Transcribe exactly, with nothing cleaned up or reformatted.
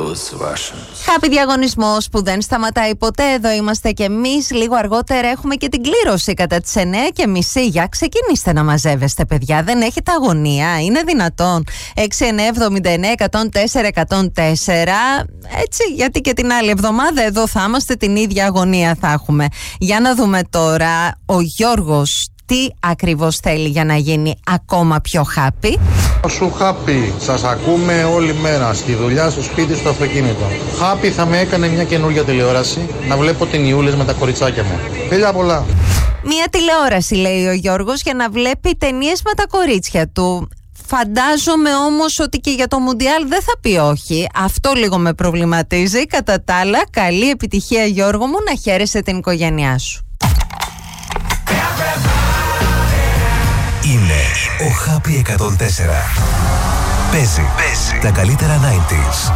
Happy διαγωνισμός που δεν σταματάει ποτέ. Εδώ είμαστε κι εμείς. Λίγο αργότερα έχουμε και την κλήρωση κατά τις εννιά και μισή. Για ξεκινήστε να μαζεύεστε, παιδιά. Δεν έχετε αγωνία. Είναι δυνατόν. έξι εννιά εβδομήντα εννιά εκατόν τέσσερα εκατόν τέσσερα. Έτσι, γιατί και την άλλη εβδομάδα εδώ θα είμαστε, την ίδια αγωνία θα έχουμε. Για να δούμε τώρα ο Γιώργος τι ακριβώς θέλει για να γίνει ακόμα πιο happy. Σου happy, σας ακούμε όλη μέρα, στη δουλειά, στο σπίτι, στο αυτοκίνητο. Happy θα με έκανε μια καινούργια τηλεόραση, να βλέπω ταινιούλες με τα κοριτσάκια μου. Φίλια πολλά. Μια τηλεόραση, λέει ο Γιώργος, για να βλέπει ταινίες με τα κορίτσια του. Φαντάζομαι όμως ότι και για το Μουντιάλ δεν θα πει όχι. Αυτό λίγο με προβληματίζει. Κατά τα άλλα, καλή επιτυχία, Γιώργο μου, να χαίρεσαι την οικογένειά σου. Είναι ο Happy εκατόν τέσσερα. Παίζει, Παίζει τα καλύτερα ενενήντα.